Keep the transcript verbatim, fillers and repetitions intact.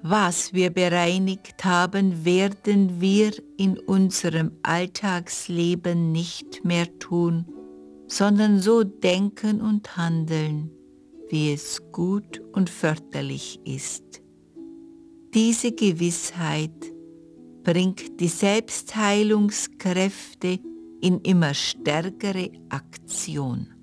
Was wir bereinigt haben, werden wir in unserem Alltagsleben nicht mehr tun, sondern so denken und handeln, wie es gut und förderlich ist. Diese Gewissheit bringt die Selbstheilungskräfte in immer stärkere Aktion.